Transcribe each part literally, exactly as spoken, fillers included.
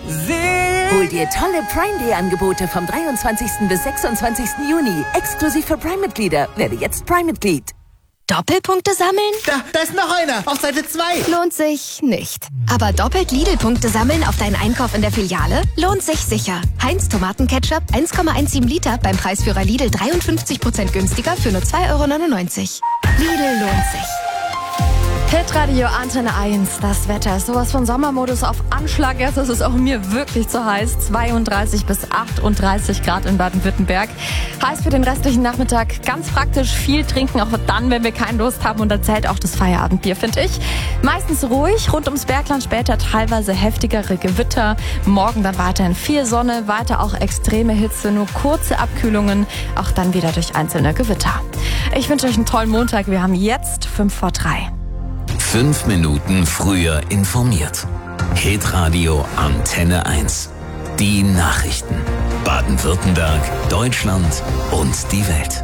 Hol dir tolle Prime Day Angebote vom dreiundzwanzigsten bis sechsundzwanzigsten Juni. Exklusiv für Prime-Mitglieder. Werde jetzt Prime-Mitglied. Doppelpunkte sammeln? Da, da ist noch einer. Auf Seite zwei. Lohnt sich nicht. Aber doppelt Lidl-Punkte sammeln auf deinen Einkauf in der Filiale? Lohnt sich sicher. Heinz Tomatenketchup eins Komma siebzehn Liter beim Preisführer Lidl dreiundfünfzig Prozent günstiger für nur zwei Euro neunundneunzig. Lidl lohnt sich. Hitradio Antenne eins. Das Wetter ist sowas von Sommermodus auf Anschlag. Jetzt ist es auch mir wirklich zu heiß. zweiunddreißig bis achtunddreißig Grad in Baden-Württemberg. Heißt für den restlichen Nachmittag ganz praktisch viel trinken, auch dann, wenn wir keine Lust haben. Und da zählt auch das Feierabendbier, finde ich. Meistens ruhig, rund ums Bergland später teilweise heftigere Gewitter. Morgen dann weiterhin viel Sonne, weiter auch extreme Hitze, nur kurze Abkühlungen, auch dann wieder durch einzelne Gewitter. Ich wünsche euch einen tollen Montag. Wir haben jetzt fünf vor drei. Fünf Minuten früher informiert. Hitradio Antenne eins. Die Nachrichten. Baden-Württemberg, Deutschland und die Welt.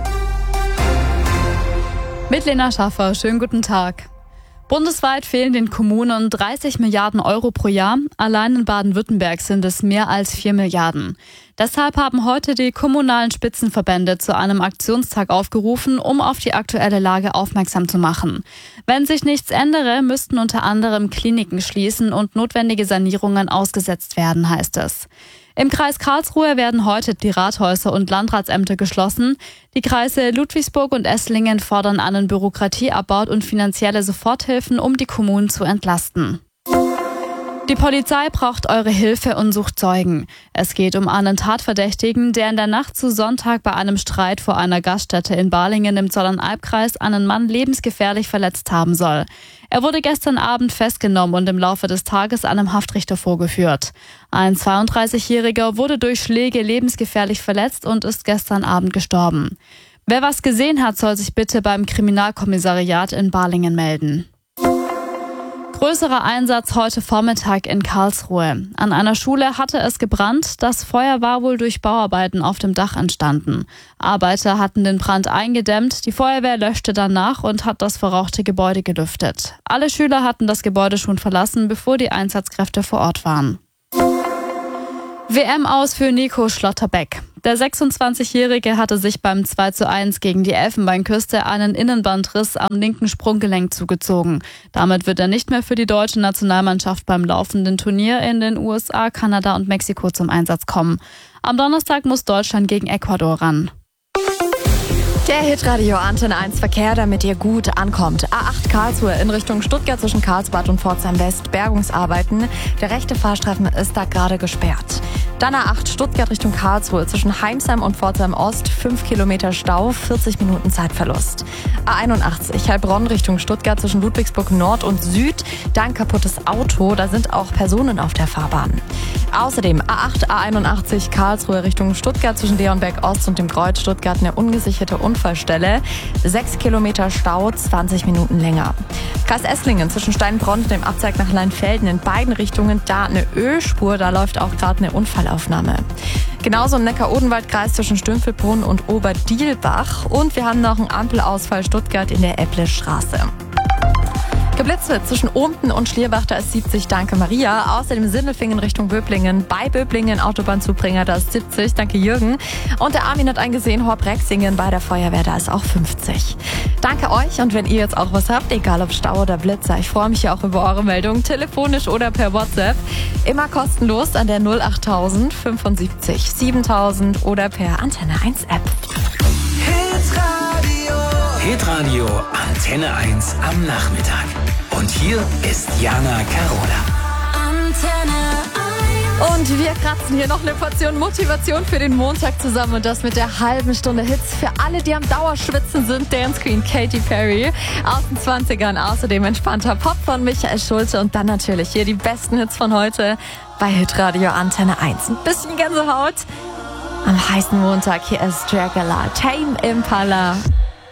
Mit Lena Schaffer, schönen guten Tag. Bundesweit fehlen den Kommunen dreißig Milliarden Euro pro Jahr. Allein in Baden-Württemberg sind es mehr als vier Milliarden. Deshalb haben heute die kommunalen Spitzenverbände zu einem Aktionstag aufgerufen, um auf die aktuelle Lage aufmerksam zu machen. Wenn sich nichts ändere, müssten unter anderem Kliniken schließen und notwendige Sanierungen ausgesetzt werden, heißt es. Im Kreis Karlsruhe werden heute die Rathäuser und Landratsämter geschlossen. Die Kreise Ludwigsburg und Esslingen fordern einen Bürokratieabbau und finanzielle Soforthilfen, um die Kommunen zu entlasten. Die Polizei braucht eure Hilfe und sucht Zeugen. Es geht um einen Tatverdächtigen, der in der Nacht zu Sonntag bei einem Streit vor einer Gaststätte in Balingen im Zollernalbkreis einen Mann lebensgefährlich verletzt haben soll. Er wurde gestern Abend festgenommen und im Laufe des Tages einem Haftrichter vorgeführt. Ein zweiunddreißigjähriger wurde durch Schläge lebensgefährlich verletzt und ist gestern Abend gestorben. Wer was gesehen hat, soll sich bitte beim Kriminalkommissariat in Balingen melden. Größerer Einsatz heute Vormittag in Karlsruhe. An einer Schule hatte es gebrannt. Das Feuer war wohl durch Bauarbeiten auf dem Dach entstanden. Arbeiter hatten den Brand eingedämmt. Die Feuerwehr löschte danach und hat das verrauchte Gebäude gelüftet. Alle Schüler hatten das Gebäude schon verlassen, bevor die Einsatzkräfte vor Ort waren. W M aus für Nico Schlotterbeck. Der sechsundzwanzigjährige hatte sich beim zwei zu eins gegen die Elfenbeinküste einen Innenbandriss am linken Sprunggelenk zugezogen. Damit wird er nicht mehr für die deutsche Nationalmannschaft beim laufenden Turnier in den U S A, Kanada und Mexiko zum Einsatz kommen. Am Donnerstag muss Deutschland gegen Ecuador ran. Der Hitradio Antenne eins Verkehr, damit ihr gut ankommt. A acht Karlsruhe in Richtung Stuttgart zwischen Karlsbad und Pforzheim West. Bergungsarbeiten. Der rechte Fahrstreifen ist da gerade gesperrt. Dann A acht Stuttgart Richtung Karlsruhe zwischen Heimsheim und Pforzheim Ost. fünf Kilometer Stau, vierzig Minuten Zeitverlust. A einundachtzig Heilbronn Richtung Stuttgart zwischen Ludwigsburg Nord und Süd. Da ein kaputtes Auto, da sind auch Personen auf der Fahrbahn. Außerdem A acht, A einundachtzig Karlsruhe Richtung Stuttgart zwischen Leonberg Ost und dem Kreuz Stuttgart eine ungesicherte Unfallstelle. sechs Kilometer Stau, zwanzig Minuten länger. Kreis Esslingen zwischen Steinbronn und dem Abzweig nach Leinfelden in beiden Richtungen, da eine Ölspur, da läuft auch gerade eine Unfallaufnahme. Genauso im Neckar-Odenwald-Kreis zwischen Stümpfelbrunn und Oberdielbach. Und wir haben noch einen Ampelausfall Stuttgart in der Epplestraße. Geblitzt wird zwischen Ohmten und Schlierbach, da ist siebzig, danke Maria. Außerdem Sindelfingen Richtung Böblingen. Bei Böblingen Autobahnzubringer, da ist siebzig, danke Jürgen. Und der Armin hat eingesehen, Horb-Rexingen bei der Feuerwehr, da ist auch fünfzig. Danke euch und wenn ihr jetzt auch was habt, egal ob Stau oder Blitzer, ich freue mich ja auch über eure Meldungen, telefonisch oder per WhatsApp. Immer kostenlos an der null achttausend fünfundsiebzig siebentausend oder per Antenne eins App. Hitradio. Hitradio Antenne eins am Nachmittag. Und hier ist Jana Carola. Antenne eins. Und wir kratzen hier noch eine Portion Motivation für den Montag zusammen und das mit der halben Stunde Hits für alle, die am Dauerschwitzen sind. Dance Queen Katy Perry aus den zwanzigern. Außerdem entspannter Pop von Michael Schulte und dann natürlich hier die besten Hits von heute bei Hitradio Antenne eins. Ein bisschen Gänsehaut am heißen Montag. Hier ist Dracula, Tame Impala.